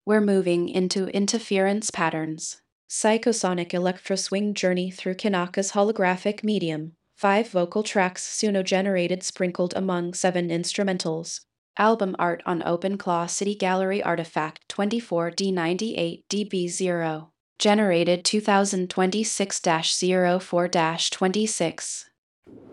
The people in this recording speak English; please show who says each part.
Speaker 1: We're moving into interference patterns. Psychosonic electro-swing journey through Kanaka's holographic medium. 5 vocal tracks Suno-generated sprinkled among 7 instrumentals. Album art on OpenClaw City Gallery Artifact 24D98DB0. Generated 2026-04-26.